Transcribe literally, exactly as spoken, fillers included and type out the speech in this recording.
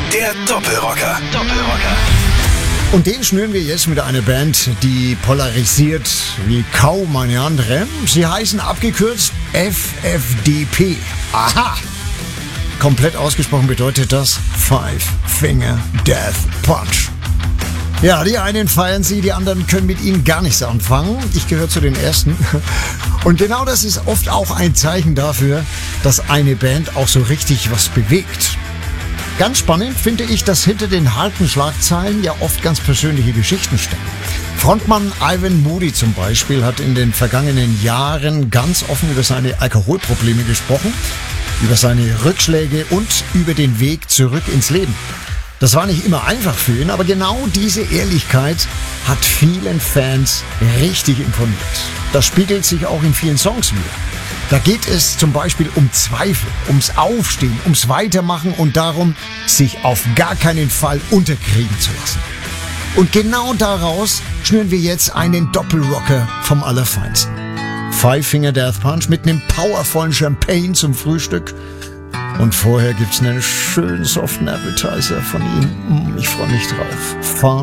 Der Doppelrocker. Doppelrocker. Und den schnüren wir jetzt mit einer Band, die polarisiert wie kaum eine andere. Sie heißen abgekürzt F F D P. Aha! Komplett ausgesprochen bedeutet das Five Finger Death Punch. Ja, die einen feiern sie, die anderen können mit ihnen gar nichts anfangen. Ich gehöre zu den Ersten. Und genau das ist oft auch ein Zeichen dafür, dass eine Band auch so richtig was bewegt. Ganz spannend finde ich, dass hinter den harten Schlagzeilen ja oft ganz persönliche Geschichten stecken. Frontmann Ivan Moody zum Beispiel hat in den vergangenen Jahren ganz offen über seine Alkoholprobleme gesprochen, über seine Rückschläge und über den Weg zurück ins Leben. Das war nicht immer einfach für ihn, aber genau diese Ehrlichkeit hat vielen Fans richtig imponiert. Das spiegelt sich auch in vielen Songs wieder. Da geht es zum Beispiel um Zweifel, ums Aufstehen, ums Weitermachen und darum, sich auf gar keinen Fall unterkriegen zu lassen. Und genau daraus schnüren wir jetzt einen Doppelrocker vom Allerfeinsten. Five Finger Death Punch mit einem powervollen Champagne zum Frühstück. Und vorher gibt's einen schönen soften Appetizer von ihm. Ich freue mich drauf.